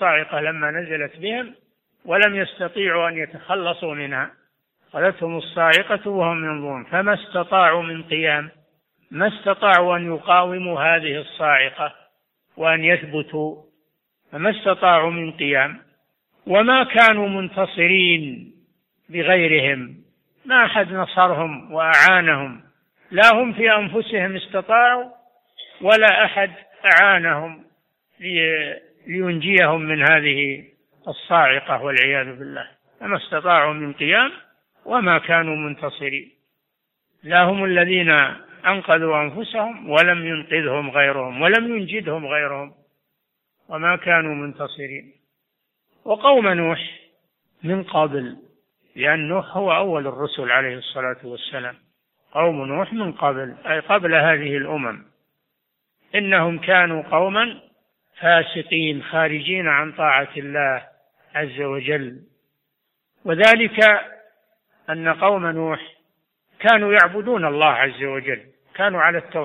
الصاعقة لما نزلت بهم ولم يستطيعوا أن يتخلصوا منها، أخذتهم الصاعقة وهم ينظرون فما استطاعوا من قيام، ما استطاعوا أن يقاوموا هذه الصاعقة وأن يثبتوا، فما استطاعوا من قيام، وما كانوا منتصرين بغيرهم، ما أحد نصرهم وأعانهم، لا هم في أنفسهم استطاعوا ولا أحد أعانهم لينجيهم من هذه الصاعقة والعياذ بالله، فما استطاعوا من قيام وما كانوا منتصرين، لا هم الذين أنقذوا أنفسهم ولم ينقذهم غيرهم ولم ينجدهم غيرهم، وما كانوا منتصرين. وقوم نوح من قبل، لأن نوح هو أول الرسل عليه الصلاة والسلام، قوم نوح من قبل أي قبل هذه الأمم، إنهم كانوا قوما فاسقين خارجين عن طاعة الله عز وجل. وذلك أن قوم نوح كانوا يعبدون الله عز وجل، كانوا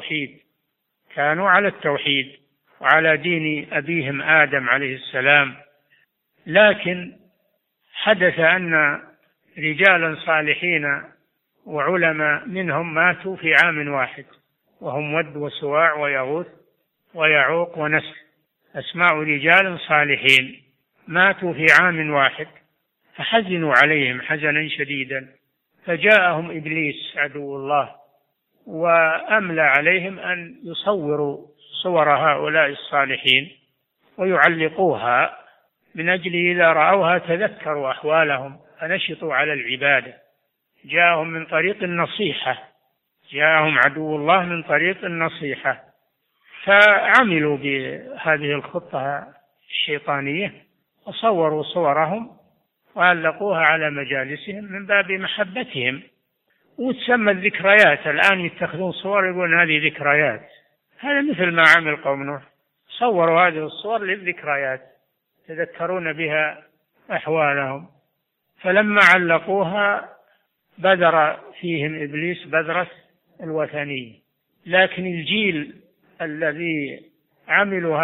على التوحيد وعلى دين أبيهم آدم عليه السلام، لكن حدث أن رجالا صالحين وعلماء منهم ماتوا في عام واحد، وهم ود وسواع ويغوث ويعوق ونسر، أسماء رجال صالحين ماتوا في عام واحد، فحزنوا عليهم حزنا شديدا، فجاءهم إبليس عدو الله وأملى عليهم أن يصوروا صور هؤلاء الصالحين ويعلقوها من أجل إذا رأوها تذكروا أحوالهم فنشطوا على العبادة. جاءهم من طريق النصيحة، جاءهم عدو الله من طريق النصيحة، فعملوا بهذه الخطة الشيطانية وصوروا صورهم وعلقوها على مجالسهم من باب محبتهم، وتسمى الذكريات. الآن يتخذون صور يقولون هذه ذكريات، هذا مثل ما عمل قوم نوح، صوروا هذه الصور للذكريات يتذكرون بها أحوالهم. فلما علقوها بدر فيهم إبليس بذرة الوثنية، لكن الجيل الذين عملوا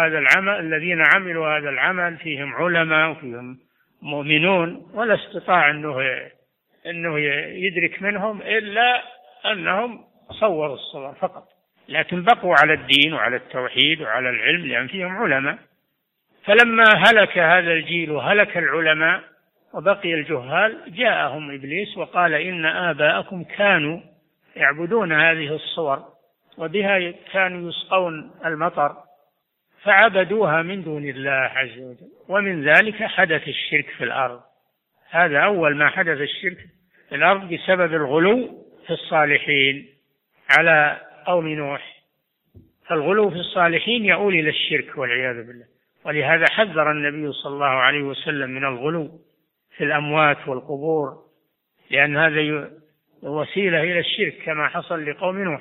هذا العمل فيهم علماء وفيهم مؤمنون، ولا استطاع أنه يدرك منهم إلا أنهم صوروا الصور فقط، لكن بقوا على الدين وعلى التوحيد وعلى العلم لأن فيهم علماء. فلما هلك هذا الجيل وهلك العلماء وبقي الجهال جاءهم إبليس وقال إن آباءكم كانوا يعبدون هذه الصور وبها كانوا يسقون المطر فعبدوها من دون الله عز وجل، ومن ذلك حدث الشرك في الأرض. هذا أول ما حدث الشرك في الأرض بسبب الغلو في الصالحين على قوم نوح، فالغلو في الصالحين يؤول إلى الشرك والعياذ بالله. ولهذا حذر النبي صلى الله عليه وسلم من الغلو في الأموات والقبور، لأن هذا وسيلة إلى الشرك كما حصل لقوم نوح.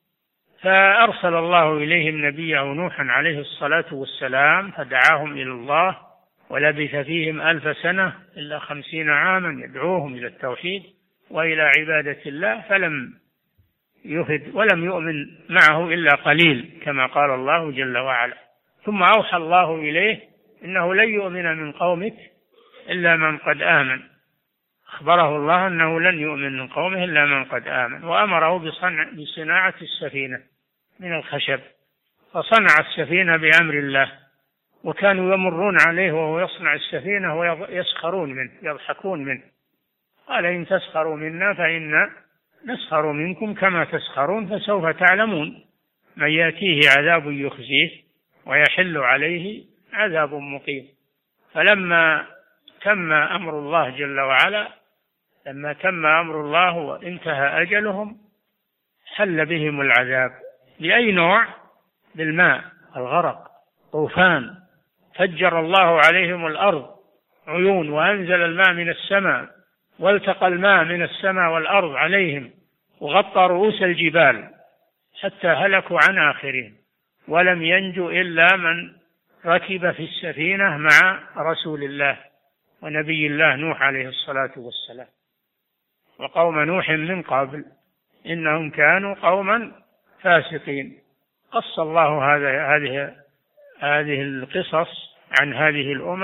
فأرسل الله إليهم نبيه نوحا عليه الصلاة والسلام فدعاهم إلى الله، ولبث فيهم 1000 سنة إلا 50 عاما يدعوهم إلى التوحيد وإلى عبادة الله، فلم يفد ولم يؤمن معه إلا قليل كما قال الله جل وعلا. ثم أوحى الله إليه إنه لن يؤمن من قومك إلا من قد آمن، أخبره الله أنه لن يؤمن من قومه إلا من قد آمن، وأمره بصناعة السفينة من الخشب، فصنع السفينة بأمر الله، وكانوا يمرون عليه وهو يصنع السفينة ويسخرون منه يضحكون منه، قال إن تسخروا منا فإنا نسخر منكم كما تسخرون فسوف تعلمون من يأتيه عذاب يخزيه ويحل عليه عذاب مقيم. فلما تم أمر الله جل وعلا، لما تم أمر الله وانتهى أجلهم حل بهم العذاب. لأي نوع؟ بالماء، الغرق، طوفان، فجر الله عليهم الأرض عيون وأنزل الماء من السماء، والتقى الماء من السماء والأرض عليهم وغطى رؤوس الجبال حتى هلكوا عن آخرين، ولم ينجو إلا من ركب في السفينة مع رسول الله ونبي الله نوح عليه الصلاة والسلام. وقوم نوح من قبل إنهم كانوا قوما فاسقين. قص الله هذه القصص عن هذه الأمم